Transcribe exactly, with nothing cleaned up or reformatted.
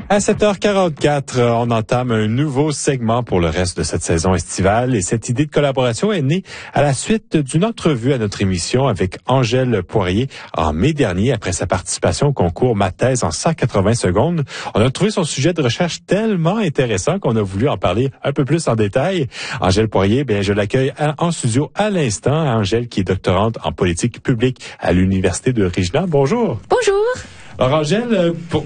À sept heures quarante-quatre, on entame un nouveau segment pour le reste de cette saison estivale et cette idée de collaboration est née à la suite d'une entrevue à notre émission avec Angèle Poirier en mai dernier après sa participation au concours Ma thèse en cent quatre-vingts secondes. On a trouvé son sujet de recherche tellement intéressant qu'on a voulu en parler un peu plus en détail. Angèle Poirier, bien, je l'accueille en studio à l'instant. Angèle qui est doctorante en politique publique à l'Université de Regina. Bonjour. Bonjour. Alors Angèle, pour,